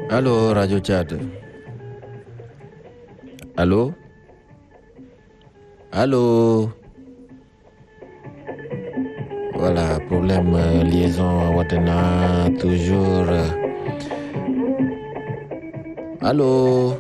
Allô, Radio Tchad. Allô? Allô? Voilà, problème liaison Watana, toujours. Allô?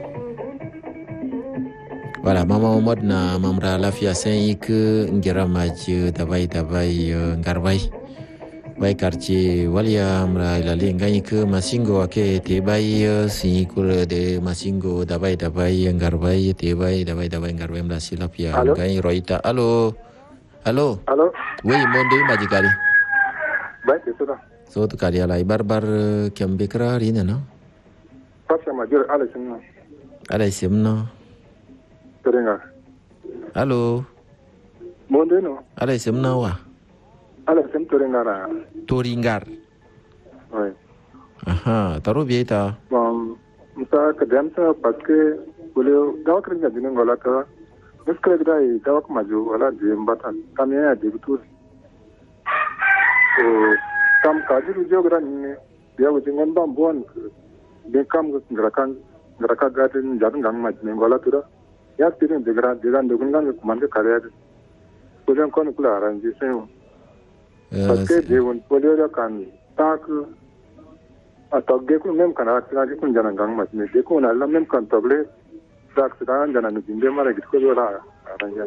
Voilà, maman mode na mamra lafia sen que ngira maj tabai ngarbai. Bai quartier walia mra ilale ngai que masingo ake te bai si kur de masingo dabai ngarbai te bai dabai ngarbai mra silapia ngai roita. Allô? Allô? Allô? Oui, mondo majikari. Baik, itu dah. So tu kali alai barbar kembekra rina no? Pas sama jur ala semua. Alai semno. Terengar. Allô? Mondo no. Alai semno wa? Ala sem terengar. Toringar. Oui. Aha, taruh bieta. Bon, musa kedam sa paske boleh dawa kerja di nengola ka. Meski kedai dawa kemaju wala di embatan. Kami ada di betul. So, kam kaji rujuk geran ini dia ujangan bambuan ke. Dia kam gerakan garden jalan gang maju nengola tu dah. Ya tirin degeran dukungan ke kuman ke karya. Boleh kau nak keluaran je saya. Pakai dia pun boleh kan tak atau dia pun memang kan lagi pun jangan gang mas ni dia pun Allah memang kan table tak sedang jangan nujinde mara gitu kalau lah arrange.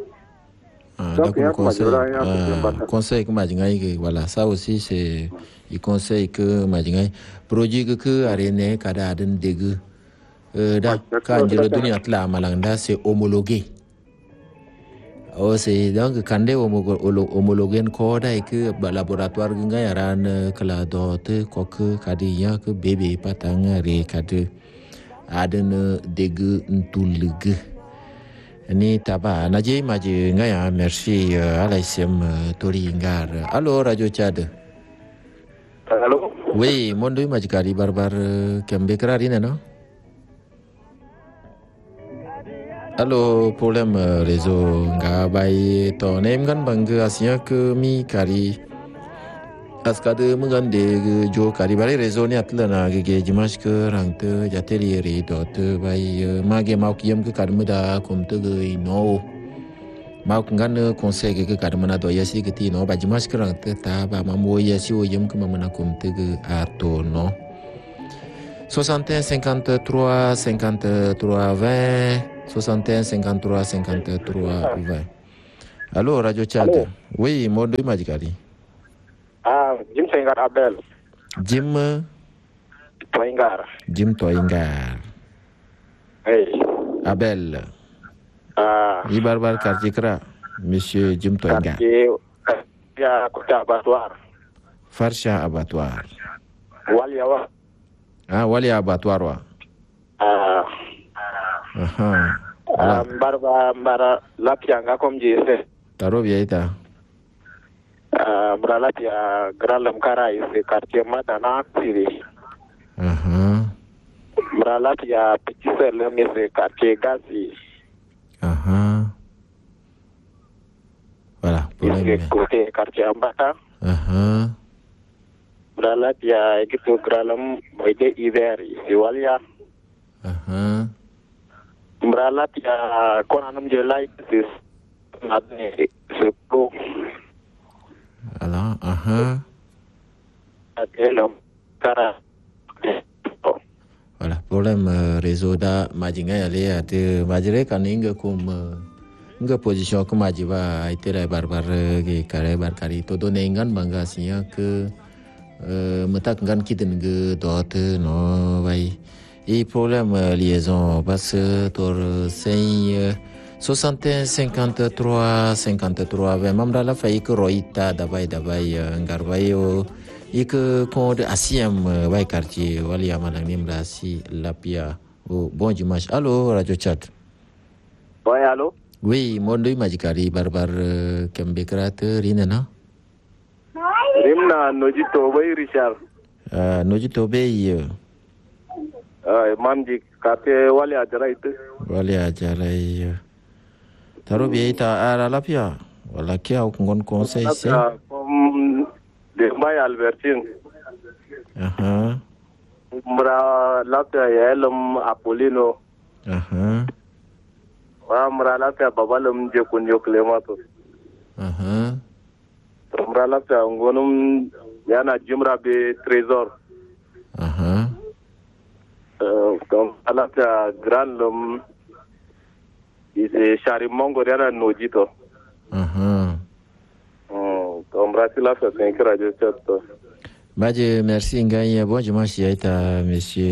Conseil que majingai que voilà ça aussi c'est il conseille que majingai projet que arene kada aden degu da kan jiro dunia tla malangda c'est homologué. Oh c'est donc quand des homologués code et que laboratoire ginga yaran kala dote koke kadiya que bébé patang re kade aden degu ntulug ni taba naje maje ngaya merci alaisem toringar. Allô Radio Tchad. Allô? Oui, mondo majikari barbar kembekra rina no? Allô, problème réseau ngabai to nem kan bangga asia ke mi kari askade mengande jo kari bare réseau ni atla na ge jimas ke rangte jateli re dot bai mage mau kiem ke kadmuda komte ge no mau ngan conseil ke kadmana do yasi ke ti no ba jimas ke rangte ta ba mamu yasi o yem ke mamana komte ge ato no 61 53 53 20 61 53 53 20. Allô Radio Tchad. Allô? Oui, mondo majikari. Jim Toingar Abel. Jim Toingar. Jim Toingar. Hey. Abel. Ibarbar Kartikra. Monsieur Jim Toingar. Ya Kota Abattoir. Farsha Abattoir. Waliawa. Walia Abattoir wa. Aha. Mbara lapia ngakom jese. Taro biaita. Mbara lapia gralam karai se quartier Madana Siri. Aha. Mbara lapia Pitisel mi se quartier Gazi. Aha. Voilà, problème. Côté quartier Ambata. Aha. Mbara lapia gitu gralam boide hiver si walia. Aha. Mbaralat ya konanam jelai sis nadne sepuluh. Alors, aha. Adelom kara. Voilà, problème réseau da majinga yale ate majire kaninga kum nga position ko majiba itera barbar ge kare barkari to donengan banga sia ke metak ngan kiten ge dot no vai. Et problème liaison parce tor 61 53 53 20 mamra la fay ko roita dabai ngarbayo ik code asiem bay quartier wali amana nimra si lapia bon dimanche. Allô Radio Tchad. Oui, allô? Oui, mondo majikari barbar kembekrat rina na? Rimna nojito bay Richard. Nojito bay Mamdi kate wali ajarai taro biaita ara lapia wala kia ngon conseil se de Mbaye Albertine. aha mura lafiya ya lam Apolino Aha. wa mura lafiya babalam je kunyo klemato Aha. mura lafiya ngonum yana jimra be trésor Aha. donc lafiya grand lom ise shari mongo yana nojito Aha. donc mura lafiya sen kira je chatto Baje, merci Ngaye. Bon dimanche, monsieur.